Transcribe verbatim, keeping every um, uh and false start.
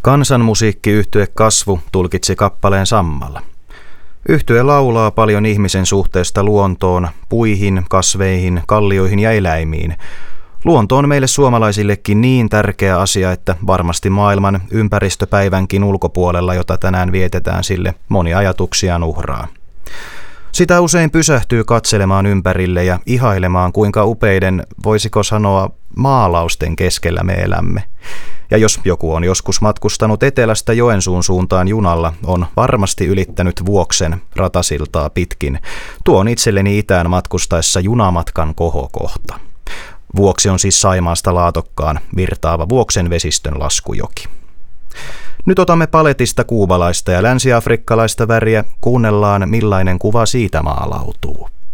Kansanmusiikkiyhtye Kasvu tulkitsi kappaleen Sammalla. Yhtye laulaa paljon ihmisen suhteesta luontoon, puihin, kasveihin, kallioihin ja eläimiin. Luonto on meille suomalaisillekin niin tärkeä asia, että varmasti maailman ympäristöpäivänkin ulkopuolella, jota tänään vietetään, sille moni ajatuksiaan uhraa. Sitä usein pysähtyy katselemaan ympärille ja ihailemaan, kuinka upeiden, voisiko sanoa, maalausten keskellä me elämme. Ja jos joku on joskus matkustanut etelästä Joensuun suuntaan junalla, on varmasti ylittänyt Vuoksen ratasiltaa pitkin. Tuo on itselleni itään matkustaessa junamatkan kohokohta. Vuoksi on siis Saimaasta Laatokkaan virtaava Vuoksen vesistön laskujoki. Nyt otamme paletista kuubalaista ja länsiafrikkalaista väriä, kuunnellaan millainen kuva siitä maalautuu.